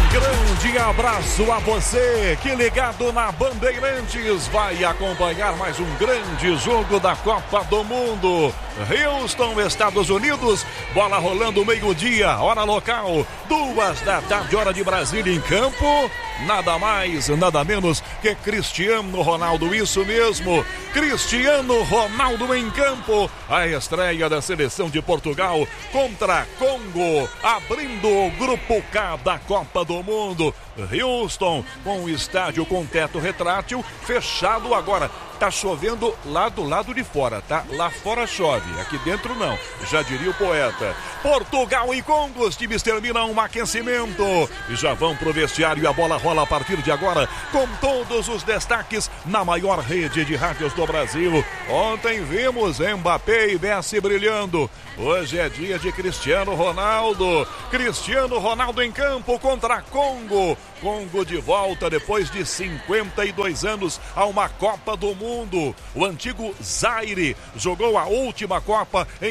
Grande abraço a você que ligado na Bandeirantes vai acompanhar mais um grande jogo da Copa do Mundo. Houston, Estados Unidos, bola rolando meio-dia, hora local, 14h, hora de Brasília em campo. Nada mais, nada menos que Cristiano Ronaldo, isso mesmo, Cristiano Ronaldo em campo. A estreia da seleção de Portugal contra Congo, abrindo o grupo K da Copa do Mundo. Houston, com o estádio com teto retrátil, fechado agora. Tá chovendo lá do lado de fora, tá? Lá fora chove, aqui dentro não, já diria o poeta. Portugal e Congo, os times terminam um aquecimento e já vão pro vestiário e a bola rola a partir de agora com todos os destaques na maior rede de rádios do Brasil. Ontem vimos Mbappé e Messi brilhando. Hoje é dia de Cristiano Ronaldo. Cristiano Ronaldo em campo contra Congo. Congo de volta depois de 52 anos a uma Copa do Mundo. O antigo Zaire jogou a última Copa em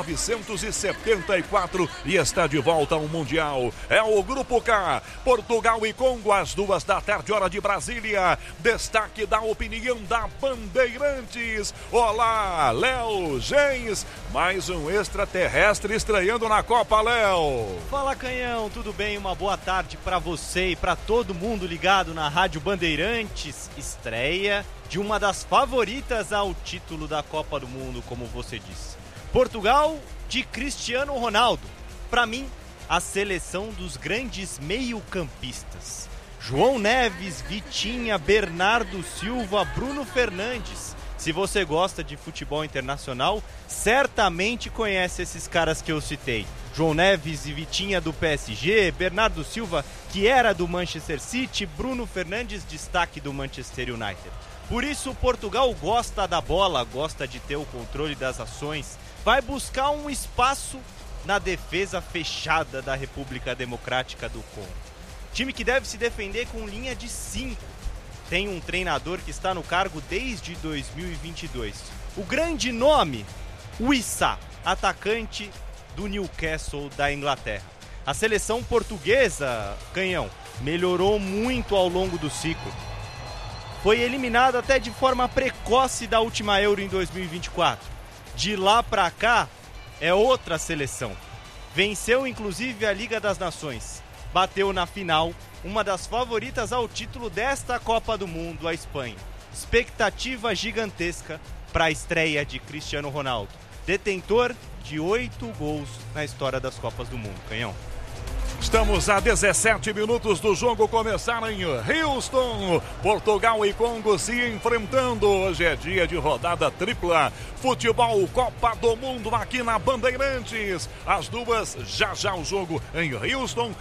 1974 e está de volta ao Mundial. É o Grupo K, Portugal e Congo, às 14h, hora de Brasília. Destaque da opinião da Bandeirantes. Olá, Léo Gens, mais um extraterrestre estreando na Copa, Léo. Fala, Canhão, tudo bem? Uma boa tarde para você e para todo mundo ligado na Rádio Bandeirantes. Estreia de uma das favoritas ao título da Copa do Mundo, como você disse. Portugal de Cristiano Ronaldo. Para mim, a seleção dos grandes meio-campistas. João Neves, Vitinha, Bernardo Silva, Bruno Fernandes. Se você gosta de futebol internacional, certamente conhece esses caras que eu citei. João Neves e Vitinha do PSG, Bernardo Silva, que era do Manchester City, Bruno Fernandes, destaque do Manchester United. Por isso, Portugal gosta da bola, gosta de ter o controle das ações, vai buscar um espaço na defesa fechada da República Democrática do Congo. Time que deve se defender com linha de 5. Tem um treinador que está no cargo desde 2022. O grande nome, Wissa, atacante do Newcastle da Inglaterra. A seleção portuguesa, Canhão, melhorou muito ao longo do ciclo. Foi eliminada até de forma precoce da última Euro em 2024. De lá pra cá, é outra seleção. Venceu inclusive a Liga das Nações. Bateu na final uma das favoritas ao título desta Copa do Mundo, a Espanha. Expectativa gigantesca para a estreia de Cristiano Ronaldo, detentor de 8 gols na história das Copas do Mundo. Canhão. Estamos a 17 minutos do jogo começar em Houston. Portugal e Congo se enfrentando. Hoje é dia de rodada tripla. Futebol Copa do Mundo aqui na Bandeirantes. Às 2h, já o jogo em Houston.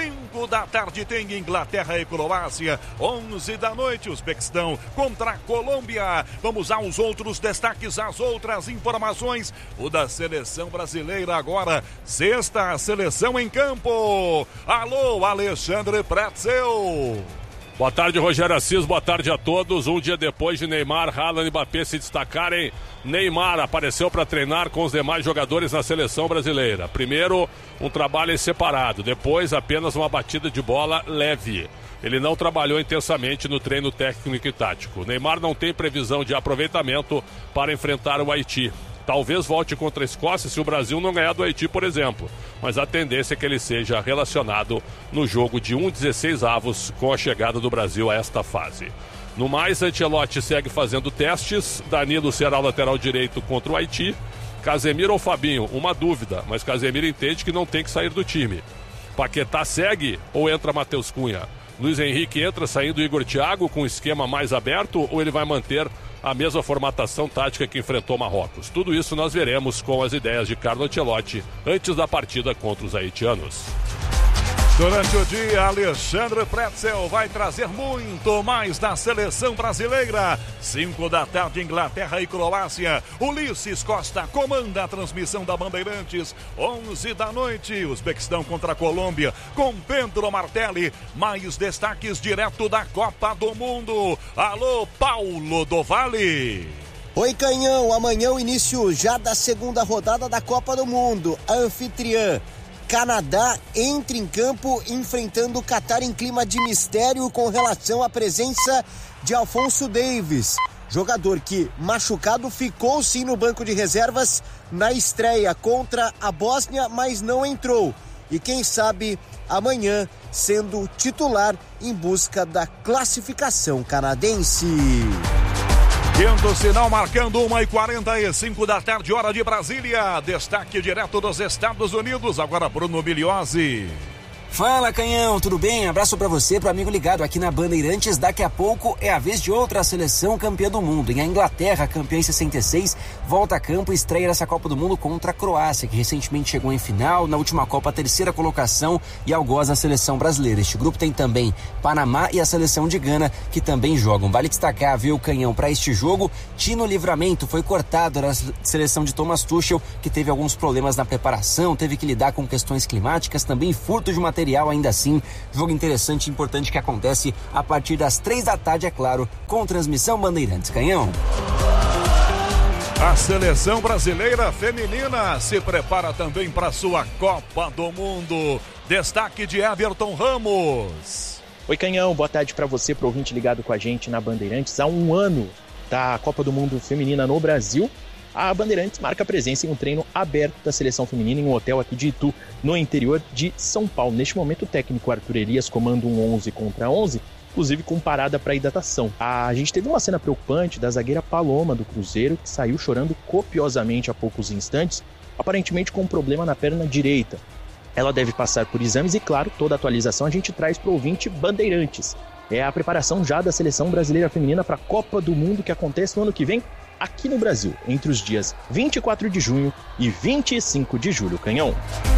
5h tem Inglaterra e Croácia. 11 da noite, Uzbequistão contra a Colômbia. Vamos aos outros destaques, às outras informações. O da seleção brasileira agora. Sexta seleção em campo. Alô, Alexandre Pretzel. Boa tarde, Rogério Assis, boa tarde a todos. Um dia depois de Neymar, Haaland e Mbappé se destacarem, Neymar apareceu para treinar com os demais jogadores na seleção brasileira. Primeiro, um trabalho separado, depois apenas uma batida de bola leve. Ele não trabalhou intensamente no treino técnico e tático. Neymar não tem previsão de aproveitamento para enfrentar o Haiti. Talvez volte contra a Escócia se o Brasil não ganhar do Haiti, por exemplo. Mas a tendência é que ele seja relacionado no jogo de 1/16avos com a chegada do Brasil a esta fase. No mais, Ancelotti segue fazendo testes. Danilo será o lateral direito contra o Haiti. Casemiro ou Fabinho? Uma dúvida, mas Casemiro entende que não tem que sair do time. Paquetá segue ou entra Matheus Cunha? Luiz Henrique entra saindo Igor Thiago com um esquema mais aberto ou ele vai manter a mesma formatação tática que enfrentou Marrocos? Tudo isso nós veremos com as ideias de Carlo Ancelotti antes da partida contra os haitianos. Durante o dia, Alexandre Pretzel vai trazer muito mais da seleção brasileira. 5h, Inglaterra e Croácia. Ulisses Costa comanda a transmissão da Bandeirantes. 11 da noite, Uzbequistão contra a Colômbia, com Pedro Martelli. Mais destaques direto da Copa do Mundo. Alô, Paulo do Vale. Oi, Canhão. Amanhã o início já da segunda rodada da Copa do Mundo. A anfitriã Canadá entra em campo enfrentando o Catar em clima de mistério com relação à presença de Alphonso Davies, jogador que, machucado, ficou sim no banco de reservas na estreia contra a Bósnia, mas não entrou. E quem sabe amanhã sendo titular em busca da classificação canadense. Quinto sinal marcando 1h45 da tarde, hora de Brasília. Destaque direto dos Estados Unidos. Agora Bruno Miliozzi. Fala, Canhão, tudo bem? Abraço pra você, pro amigo ligado aqui na Bandeirantes. Daqui a pouco é a vez de outra seleção campeã do mundo. Em a Inglaterra, campeã em 66, volta a campo e estreia nessa Copa do Mundo contra a Croácia, que recentemente chegou em final, na última Copa, a terceira colocação e algoz a seleção brasileira. Este grupo tem também Panamá e a seleção de Gana, que também jogam. Vale destacar, viu, Canhão, para este jogo, Tino Livramento foi cortado na seleção de Thomas Tuchel, que teve alguns problemas na preparação, teve que lidar com questões climáticas, também furto de material. Ainda assim, jogo interessante e importante que acontece a partir das 3 da tarde, é claro, com transmissão Bandeirantes. Canhão. A seleção brasileira feminina se prepara também para sua Copa do Mundo. Destaque de Everton Ramos. Oi, Canhão, boa tarde para você, pro ouvinte ligado com a gente na Bandeirantes. Há um ano da Copa do Mundo feminina no Brasil, a Bandeirantes marca presença em um treino aberto da seleção feminina em um hotel aqui de Itu, no interior de São Paulo. Neste momento, o técnico Arthur Elias comanda um 11 contra 11, inclusive com parada para hidratação. A gente teve uma cena preocupante da zagueira Paloma do Cruzeiro, que saiu chorando copiosamente há poucos instantes, aparentemente com um problema na perna direita. Ela deve passar por exames e, claro, toda a atualização a gente traz para o ouvinte Bandeirantes. É a preparação já da seleção brasileira feminina para a Copa do Mundo que acontece no ano que vem, aqui no Brasil, entre os dias 24 de junho e 25 de julho, Canhão.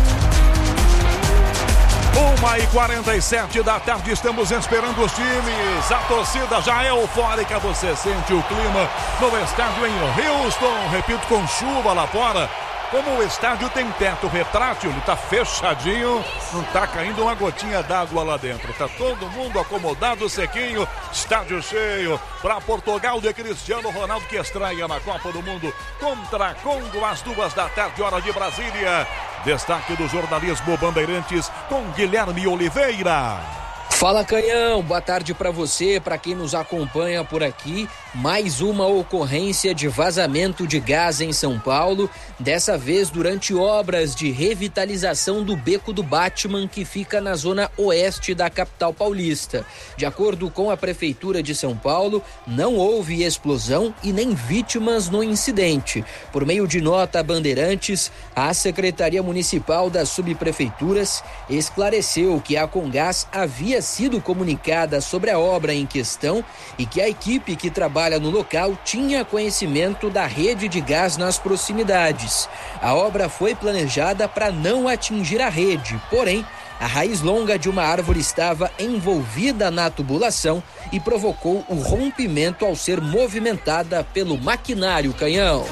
1h47 da tarde, estamos esperando os times. A torcida já é eufórica, você sente o clima no estádio em Houston. Repito, com chuva lá fora. Como o estádio tem teto retrátil, ele tá fechadinho, não tá caindo uma gotinha d'água lá dentro. Tá todo mundo acomodado, sequinho, estádio cheio. Para Portugal de Cristiano Ronaldo, que estreia na Copa do Mundo contra Congo às 2 da tarde, hora de Brasília. Destaque do jornalismo Bandeirantes com Guilherme Oliveira. Fala, Canhão, boa tarde para você, para quem nos acompanha por aqui. Mais uma ocorrência de vazamento de gás em São Paulo, dessa vez durante obras de revitalização do Beco do Batman, que fica na zona oeste da capital paulista. De acordo com a Prefeitura de São Paulo, não houve explosão e nem vítimas no incidente. Por meio de nota a Bandeirantes, a Secretaria Municipal das Subprefeituras esclareceu que a Comgás havia sido comunicada sobre a obra em questão e que a equipe que trabalha no local tinha conhecimento da rede de gás nas proximidades. A obra foi planejada para não atingir a rede, porém, a raiz longa de uma árvore estava envolvida na tubulação e provocou o rompimento ao ser movimentada pelo maquinário, Canhão.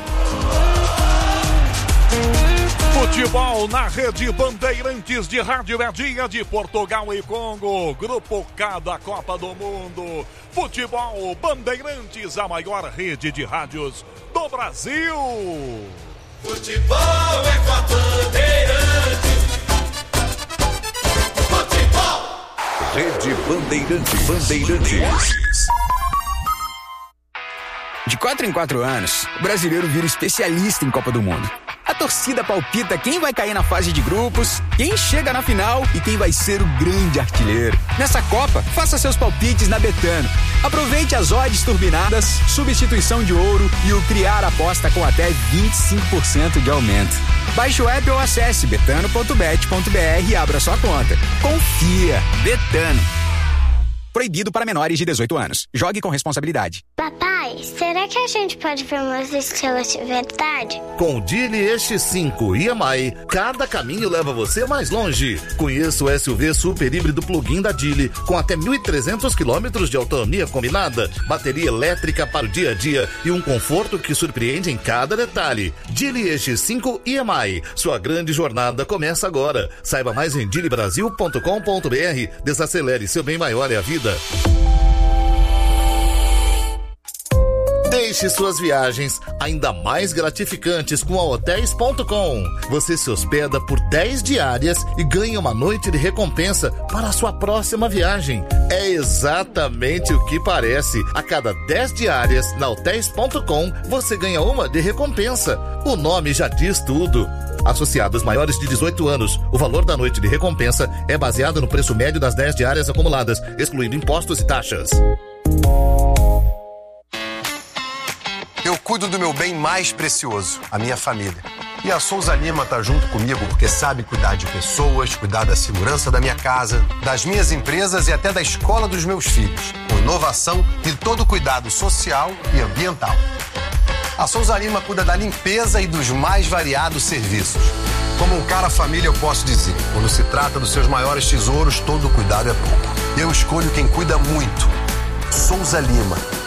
Futebol na rede Bandeirantes de rádio, é dia de Portugal e Congo, Grupo K da Copa do Mundo. Futebol Bandeirantes, a maior rede de rádios do Brasil. Futebol é com a Bandeirantes. Futebol. Rede Bandeirantes. De 4 em 4 anos, o brasileiro vira especialista em Copa do Mundo. A torcida palpita quem vai cair na fase de grupos, quem chega na final e quem vai ser o grande artilheiro. Nessa Copa, faça seus palpites na Betano. Aproveite as odds turbinadas, substituição de ouro e o criar aposta com até 25% de aumento. Baixe o app ou acesse betano.bet.br e abra sua conta. Confia, Betano. Proibido para menores de 18 anos. Jogue com responsabilidade. Papai, será que a gente pode ver umas estrelas de verdade? Com o Geely X5 EMI, cada caminho leva você mais longe. Conheça o SUV super híbrido plug-in da Geely, com até 1.300 km de autonomia combinada, bateria elétrica para o dia a dia e um conforto que surpreende em cada detalhe. Geely X5 EMI, sua grande jornada começa agora. Saiba mais em geelybrasil.com.br. Desacelere, seu bem maior é a vida. Deixe suas viagens ainda mais gratificantes com a Hotels.com. Você se hospeda por 10 diárias e ganha uma noite de recompensa para a sua próxima viagem. É exatamente o que parece. A cada 10 diárias na Hotels.com, você ganha uma de recompensa. O nome já diz tudo. Associados maiores de 18 anos, o valor da noite de recompensa é baseado no preço médio das 10 diárias acumuladas, excluindo impostos e taxas. Eu cuido do meu bem mais precioso, a minha família. E a Souza Lima tá junto comigo porque sabe cuidar de pessoas, cuidar da segurança da minha casa, das minhas empresas e até da escola dos meus filhos, com inovação e todo cuidado social e ambiental. A Souza Lima cuida da limpeza e dos mais variados serviços. Como um cara família, eu posso dizer, quando se trata dos seus maiores tesouros, todo cuidado é pouco. Eu escolho quem cuida muito. Souza Lima.